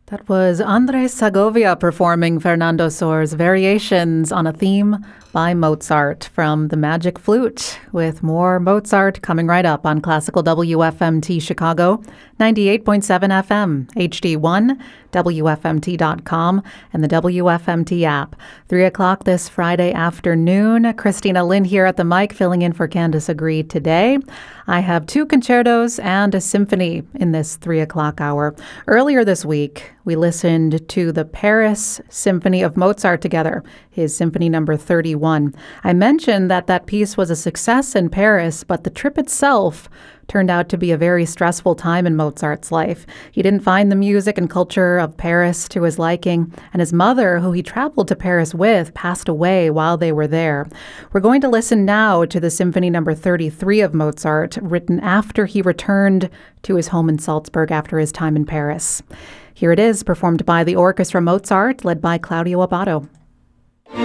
That was Andres Segovia performing Fernando Sor's Variations on a Theme by Mozart from The Magic Flute, with more Mozart coming right up on Classical WFMT Chicago, 98.7 FM, HD1, WFMT.com, and the WFMT app. 3 o'clock this Friday afternoon. Christina Lynn here at the mic, filling in for Candace Agree today. I have 2 concertos and a symphony in this 3 o'clock hour. Earlier this week, we listened to the Paris Symphony of Mozart together, his Symphony number 31. I mentioned that piece was a success in Paris, but the trip itself turned out to be a very stressful time in Mozart's life. He didn't find the music and culture of Paris to his liking, and his mother, who he traveled to Paris with, passed away while they were there. We're going to listen now to the Symphony number 33 of Mozart, written after he returned to his home in Salzburg after his time in Paris. Here it is, performed by the Orchestra Mozart, led by Claudio Abbado.